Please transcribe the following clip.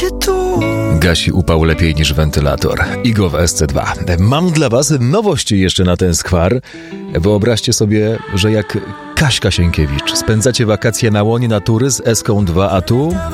Gasi upał lepiej niż wentylator. Igo w SC2. Mam dla was nowości jeszcze na ten skwar. Wyobraźcie sobie, że jak Kaśka Sienkiewicz spędzacie wakacje na łonie natury z Eską 2, a tu